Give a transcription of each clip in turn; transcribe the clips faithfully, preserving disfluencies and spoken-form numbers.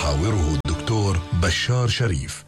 يحاوره الدكتور بشار شريف.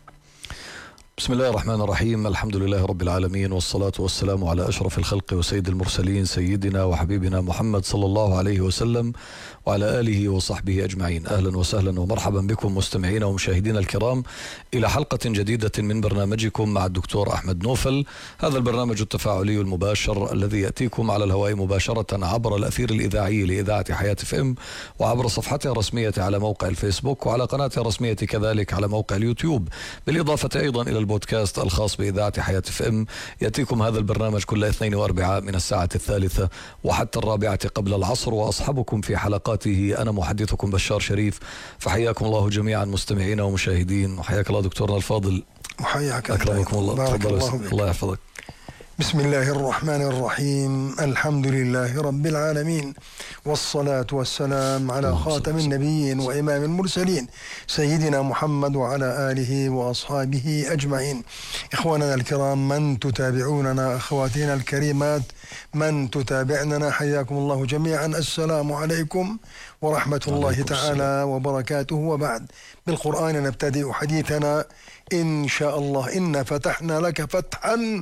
بسم الله الرحمن الرحيم. الحمد لله رب العالمين، والصلاة والسلام على أشرف الخلق وسيد المرسلين سيدنا وحبيبنا محمد صلى الله عليه وسلم وعلى آله وصحبه أجمعين. أهلا وسهلا ومرحبا بكم مستمعينا ومشاهدينا الكرام إلى حلقة جديدة من برنامجكم مع الدكتور أحمد نوفل. هذا البرنامج التفاعلي المباشر الذي يأتيكم على الهواء مباشرة عبر الأثير الإذاعي لإذاعة حياة اف ام، وعبر صفحتها الرسمية على موقع الفيسبوك، وعلى قناتها الرسمية كذلك على موقع اليوتيوب، بالإضافة أيضا إلى البودكاست الخاص بإذاعة حياة اف ام. يأتيكم هذا البرنامج كل اثنين واربعاء من الساعة الثالثة وحتى الرابعة قبل العصر، وأصحبكم في حلقاته أنا محدثكم بشار شريف. فحياكم الله جميعا مستمعين ومشاهدين، وحياك الله دكتورنا الفاضل. وحياك أكرمكم الله. بارك الله الله, الله يحفظك. بسم الله الرحمن الرحيم. الحمد لله رب العالمين، والصلاة والسلام على خاتم النبيين وإمام المرسلين سيدنا محمد وعلى آله وأصحابه أجمعين. إخواننا الكرام، من تتابعوننا، أخواتنا الكريمات من تتابعننا، حياكم الله جميعا. السلام عليكم ورحمة الله تعالى وبركاته. وبعد، بالقرآن نبتدئ حديثنا إن شاء الله. إن فتحنا لك فتحا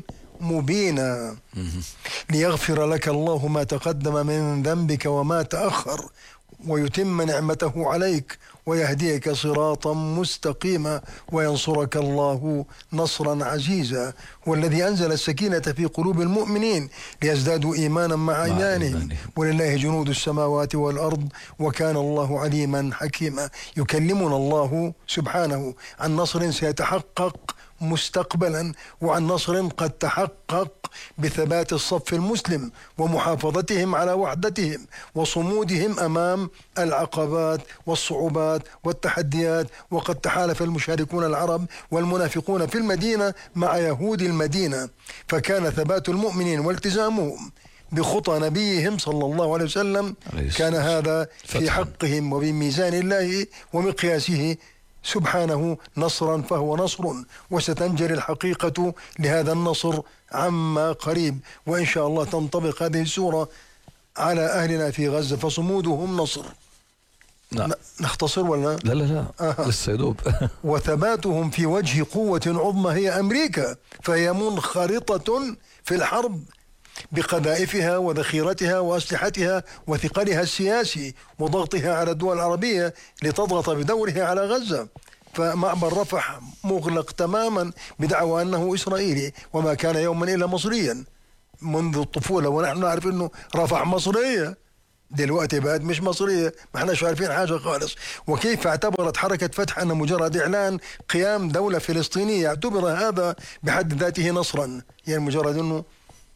مبينا ليغفر لك الله ما تقدم من ذنبك وما تأخر ويتم نعمته عليك ويهديك صراطا مستقيما وينصرك الله نصرا عزيزا. هو الذي أنزل السكينة في قلوب المؤمنين ليزدادوا إيمانا مع إيمانهم، ولله جنود السماوات والأرض وكان الله عليما حكيما. يكلمنا الله سبحانه عن نصر سيتحقق مستقبلا، وعن نصر قد تحقق بثبات الصف المسلم ومحافظتهم على وحدتهم وصمودهم أمام العقبات والصعوبات والتحديات. وقد تحالف المشاركون العرب والمنافقون في المدينة مع يهود المدينة، فكان ثبات المؤمنين والتزامهم بخطى نبيهم صلى الله عليه وسلم كان هذا في حقهم وبميزان الله ومقياسه سبحانه نصرا فهو نصر، وستنجلي الحقيقة لهذا النصر عما قريب، وإن شاء الله تنطبق هذه السورة على أهلنا في غزة فصمودهم نصر. نعم. نختصر ولا لا لا لا آه. لسه يدوب. وثباتهم في وجه قوة عظمى هي أمريكا، فهي منخرطة في الحرب بقذائفها وذخيرتها وأسلحتها وثقلها السياسي وضغطها على الدول العربية لتضغط بدورها على غزة. فمعبر رفح مغلق تماما بدعوى أنه إسرائيلي، وما كان يوما إلا مصريا منذ الطفولة، ونحن نعرف أنه رفح مصرية، دلوقتي بعد مش مصرية، ما احناش عارفين حاجة خالص. وكيف اعتبرت حركة فتح أن مجرد إعلان قيام دولة فلسطينية اعتبر هذا بحد ذاته نصرا، يعني مجرد أنه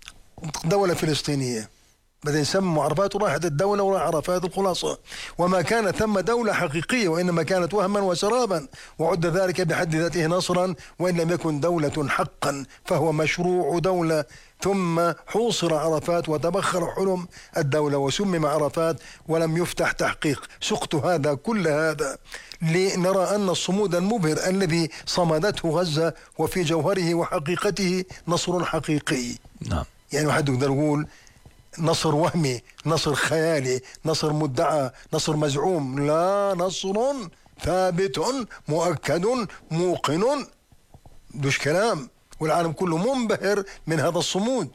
دولة فلسطينية، بعدين سموا عرفات وراحت الدولة وراح عرفات الخلاصة. وما كان ثم دولة حقيقية، وإنما كانت وهما وسرابا، وعد ذلك بحد ذاته نصرا، وإن لم يكن دولة حقا فهو مشروع دولة. ثم حوصر عرفات وتبخر حلم الدولة وسمم عرفات ولم يفتح تحقيق. سقط هذا كل هذا لنرى أن الصمود المبهر الذي صمدته غزة وفي جوهره وحقيقته نصر حقيقي. نعم. يعني واحد يقدر يقول نصر وهمي، نصر خيالي، نصر مدعى، نصر مزعوم. لا، نصر ثابت مؤكد موقن، دوش كلام. والعالم كله منبهر من هذا الصمود.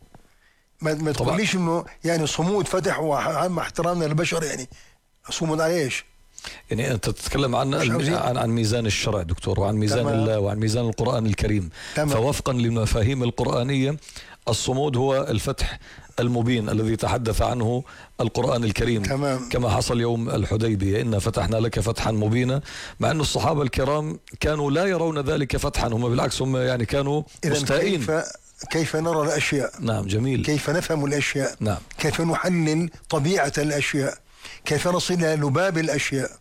ما, ما تقوليش انه يعني صمود فتح ومع احترامنا للبشر، يعني صمود على ايش؟ يعني أنت تتكلم عن عن عن ميزان الشرع دكتور، وعن ميزان تمام. الله، وعن ميزان القرآن الكريم. تمام. فوفقا للمفاهيم القرآنية الصمود هو الفتح المبين الذي تحدث عنه القرآن الكريم. تمام. كما حصل يوم الحديبية، إن فتحنا لك فتحا مبينا، مع أن الصحابة الكرام كانوا لا يرون ذلك فتحا، هم بالعكس هم يعني كانوا مستائين. كيف, كيف نرى الأشياء؟ نعم، جميل. كيف نفهم الأشياء؟ نعم. كيف نحلل طبيعة الأشياء؟ كيف نصل إلى لباب الأشياء؟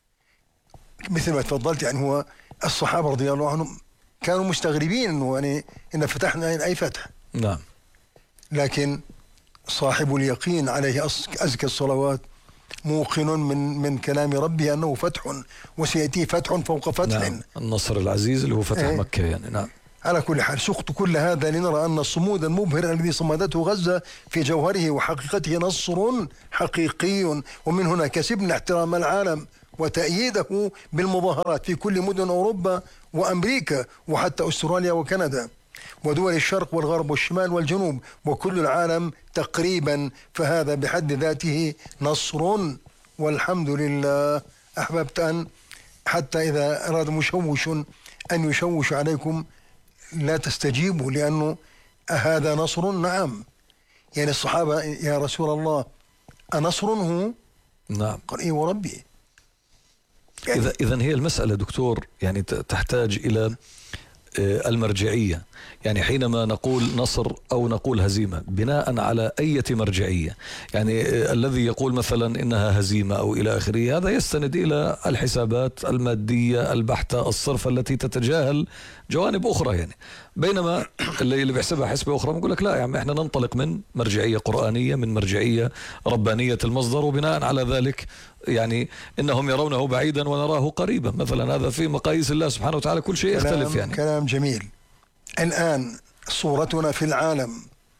مثل ما تفضلت، يعني هو الصحابة رضي الله عنهم كانوا مستغربين إنه يعني إن فتحنا أي فتح. نعم. لكن صاحب اليقين عليه أزكى الصلوات موقن من من كلام ربه أنه فتح، وسيأتي فتح فوق فتح. نعم. النصر العزيز اللي هو فتح ايه؟ مكة يعني. نعم. على كل حال، سقط كل هذا لنرى أن الصمود المبهر الذي صمدته غزة في جوهره وحقيقته نصر حقيقي، ومن هنا كسبنا احترام العالم وتأييده بالمظاهرات في كل مدن أوروبا وأمريكا وحتى أستراليا وكندا ودول الشرق والغرب والشمال والجنوب وكل العالم تقريبا. فهذا بحد ذاته نصر والحمد لله. أحببت أن حتى إذا أراد مشوش أن يشوش عليكم لا تستجيبوا، لأنه هذا نصر. نعم، يعني الصحابة يا رسول الله أنصر هو؟ نعم. قال إيه وربي. يعني إذا إذن هي المسألة دكتور يعني تحتاج إلى المرجعية. يعني حينما نقول نصر أو نقول هزيمة بناء على أي مرجعية؟ يعني الذي يقول مثلا إنها هزيمة أو إلى آخره هذا يستند إلى الحسابات المادية البحتة الصرفة التي تتجاهل جوانب أخرى. يعني بينما اللي اللي بيحسبها حسبة أخرى بنقول لك لا، يعني إحنا ننطلق من مرجعية قرآنية، من مرجعية ربانية المصدر، وبناء على ذلك يعني إنهم يرونه بعيدا ونراه قريبا مثلا. هذا في مقاييس الله سبحانه وتعالى كل شيء يختلف. يعني كلام جميل. الآن صورتنا في العالم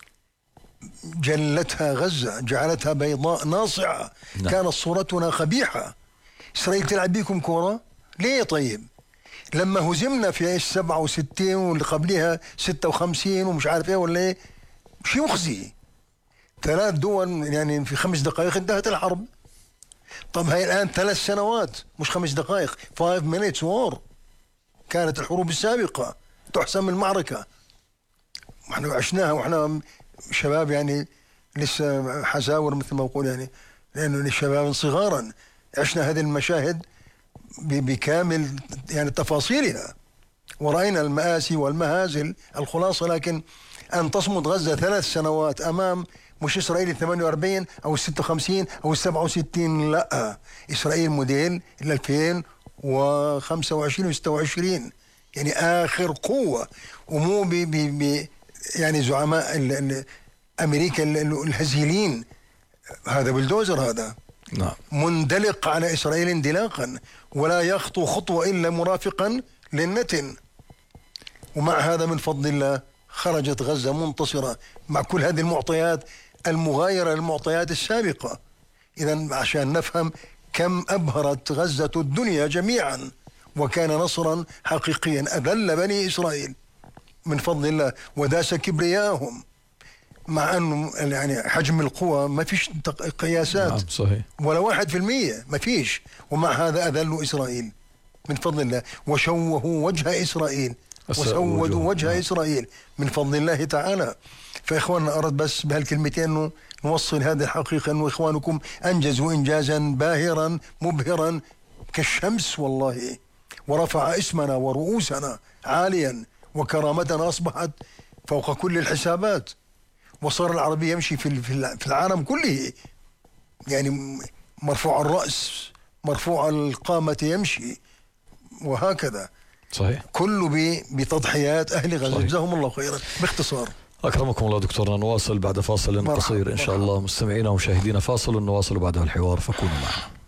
جلتها غزة، جعلتها بيضاء ناصعة. نعم. كانت صورتنا قبيحة. إسرائيل تلعب بيكم كورة ليه؟ طيب لما هزمنا في سبعة وستين واللي قبلها ستة وخمسين ومش عارف ايه ولا ايه، شيء مخزي. ثلاث دول يعني في خمس دقائق انتهت الحرب. طب هاي الآن ثلاث سنوات مش خمس دقائق، five minutes war. كانت الحروب السابقة تحسم المعركة، احنا عشناها واحنا شباب، يعني لسه حزاور مثل ما بقول، يعني لأنه شباب صغارا عشنا هذه المشاهد بكامل يعني تفاصيلها ورأينا المآسي والمهازل. الخلاصة لكن أن تصمد غزة ثلاث سنوات أمام مش إسرائيل ثمانية وأربعين أو ستة وخمسين أو سبعة وستين، لا، إسرائيل موديل ألفين وخمسة وعشرين وستة وعشرين، يعني آخر قوة. ومو بي بي بي يعني زعماء ال ال أمريكا الهزيلين، هذا بلدوزر، هذا نعم. مندلق على إسرائيل اندلاقا ولا يخطو خطوة إلا مرافقا للنتن. ومع هذا من فضل الله خرجت غزة منتصرة مع كل هذه المعطيات المغايرة للمعطيات السابقة. إذن عشان نفهم كم أبهرت غزة الدنيا جميعا، وكان نصرا حقيقيا أذل بني إسرائيل من فضل الله وداس كبرياءهم، مع أنه يعني حجم القوى ما فيش قياسات. نعم صحيح. ولا واحد في المية ما فيش، ومع هذا أذلوا إسرائيل من فضل الله وشوهوا وجه إسرائيل وسودوا وجه نعم. إسرائيل من فضل الله تعالى. فإخواننا أرد بس بهالكلمتين أنه نوصل هذه الحقيقة، أنه إخوانكم أنجزوا إنجازا باهرا مبهرا كالشمس والله، ورفع اسمنا ورؤوسنا عاليا، وكرامتنا أصبحت فوق كل الحسابات، وصار العربي يمشي في في العالم كله، يعني مرفوع الرأس مرفوع القامة يمشي، وهكذا صحيح. كله بتضحيات أهل غزة. جزاهم الله خيرا. باختصار أكرمكم الله دكتورنا. نواصل بعد فاصل قصير إن شاء الله. مستمعينا ومشاهدينا، فاصل نواصل بعدها الحوار، فكونوا معنا.